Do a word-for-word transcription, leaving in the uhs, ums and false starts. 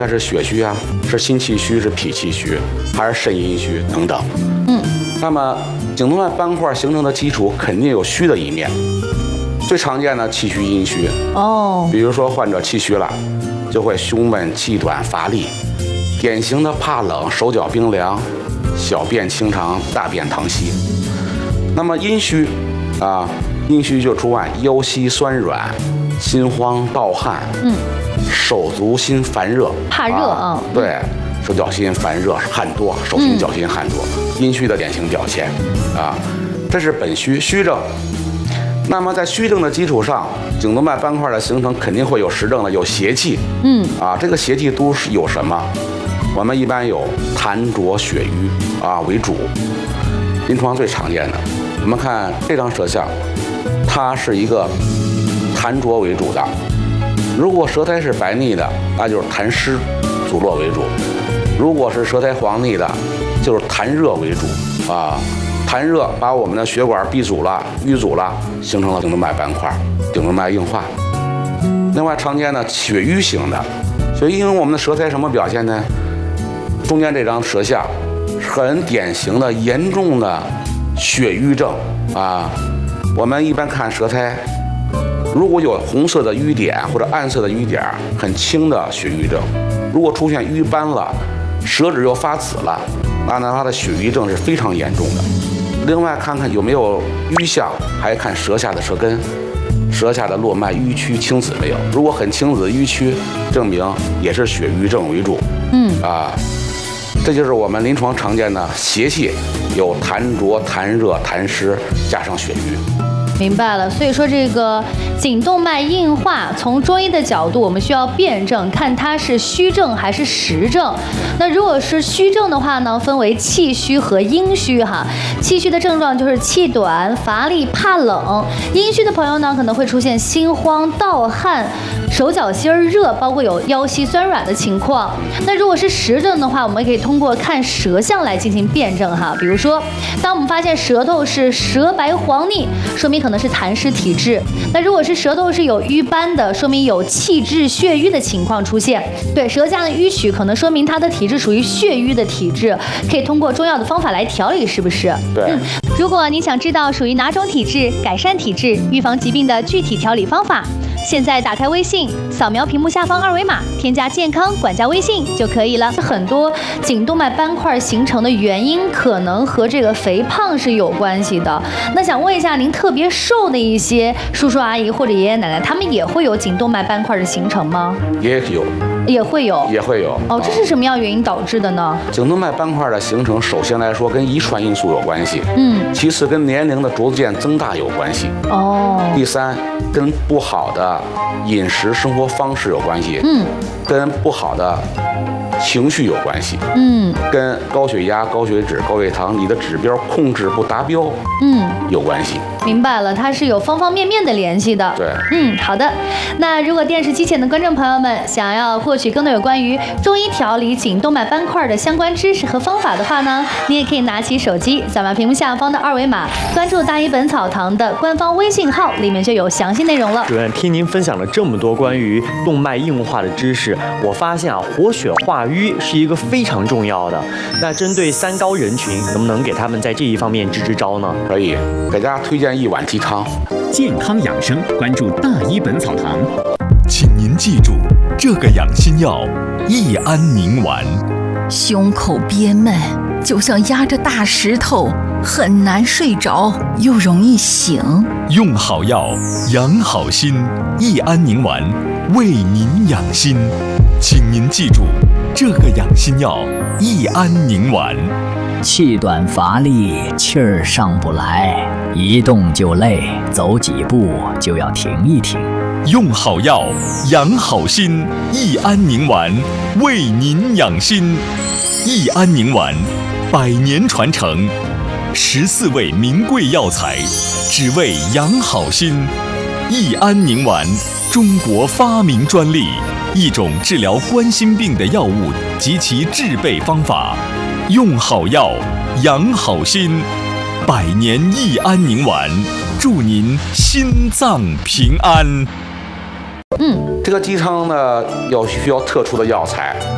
它是血虚啊，是心气虚，是脾气虚，还是肾阴虚等等。 嗯， 那么颈动脉斑块形成的基础肯定有虚的一面，最常见的气虚阴虚。 哦， 比如说患者气虚了，就会胸闷气短乏力，典型的怕冷，手脚冰凉，小便清长，大便溏稀。那么阴虚啊，阴虚就出现腰膝酸软、心慌盗汗， 嗯， 手足心烦热， 怕热啊， 啊对，手脚心烦热，汗多，手心脚心汗多，嗯、阴虚的典型表现啊，这是本虚虚症。那么在虚症的基础上，颈动脉斑块的形成肯定会有实症的，有邪气， 嗯， 啊，这个邪气都是有什么？我们一般有痰浊血瘀啊为主，临床最常见的。我们看这张舌象，它是一个痰浊为主的。如果舌苔是白腻的，那就是痰湿阻络为主；如果是舌苔黄腻的，就是痰热为主啊。痰热把我们的血管闭阻了、淤阻了，形成了颈动脉斑块、颈动脉硬化。另外常见的血瘀型的，血瘀型我们的舌苔什么表现呢？中间这张舌象很典型的严重的血瘀症啊。我们一般看舌苔，如果有红色的瘀点或者暗色的瘀点，很轻的血瘀症；如果出现瘀斑了，舌质又发紫了，那呢它的血瘀症是非常严重的。另外看看有没有瘀象，还看舌下的舌根，舌下的络脉瘀曲青紫没有？如果很青紫瘀曲，证明也是血瘀症为主。 嗯啊，这就是我们临床常见的邪气，有痰浊、痰热、痰湿，加上血瘀。 明白了，所以说这个颈动脉硬化，从中医的角度，我们需要辩证，看它是虚症还是实症。那如果是虚症的话呢，分为气虚和阴虚哈。气虚的症状就是气短、乏力、怕冷；阴虚的朋友呢，可能会出现心慌、盗汗、手脚心热，包括有腰膝酸软的情况。那如果是实症的话，我们可以通过看舌象来进行辩证哈。比如说，当我们发现舌头是舌白黄腻，说明可能是痰湿体质；那如果是舌头是有瘀斑的，说明有气滞血瘀的情况出现。对，舌下的瘀曲可能说明它的体质属于血瘀的体质，可以通过中药的方法来调理，是不是？ 对。 嗯，如果你想知道属于哪种体质，改善体质、预防疾病的具体调理方法，现在打开微信，扫描屏幕下方二维码，添加健康管家微信就可以了。很多颈动脉斑块形成的原因，可能和这个肥胖是有关系的。那想问一下，您特别瘦的一些叔叔阿姨或者爷爷奶奶，他们也会有颈动脉斑块的形成吗？ 也有， 也会有， 也会有。 哦，这是什么样原因导致的呢？ 颈动脉斑块的形成，首先来说跟遗传因素有关系， 嗯， 其次跟年龄的逐渐增大有关系， 哦， 第三跟不好的饮食生活方式有关系， 嗯， 跟不好的情绪有关系， 嗯， 跟高血压、高血脂、高血糖你的指标控制不达标， 嗯， 有关系。 明白了，它是有方方面面的联系的。 对， 嗯，好的。那如果电视机前的观众朋友们想要获取更多有关于中医调理颈动脉斑块的相关知识和方法的话呢，你也可以拿起手机，扫描屏幕下方的二维码，关注大医本草堂的官方微信号，里面就有详细内容了。 主任，听您分享了这么多关于动脉硬化的知识，我发现啊，活血化瘀是一个非常重要的。那针对三高人群，能不能给他们在这一方面支支招呢？ 可以，给大家推荐一碗鸡汤。 健康养生，关注大医本草堂。 请您记住，这个养心药益安宁丸。 胸口憋闷，就像压着大石头，很难睡着，又容易醒。 用好药，养好心。益安宁丸，为您养心。请您记住，这个养心药益安宁丸。 气短乏力，气儿上不来，一动就累，走几步就要停一停。 用好药，养好心。益安宁丸，为您养心。益安宁丸，百年传承，十四味名贵药材，只为养好心。益安宁丸，中国发明专利，一种治疗冠心病的药物及其制备方法。用好药，养好心。百年益安宁丸，祝您心脏平安。 嗯， 这个鸡汤呢，要需要特殊的药材，